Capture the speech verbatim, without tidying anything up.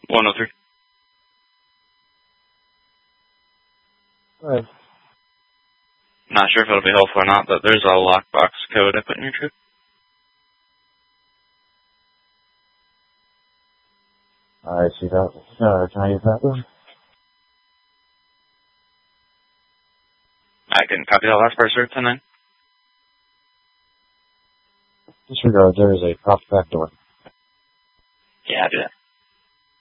one oh three. Alright. Not sure if it'll be helpful or not, but there's a lockbox code I put in your trip. I see that. Uh, can I use that one? I can copy that last part, sir. ten nine. Disregard, there is a propped back door. Yeah, I'll do that.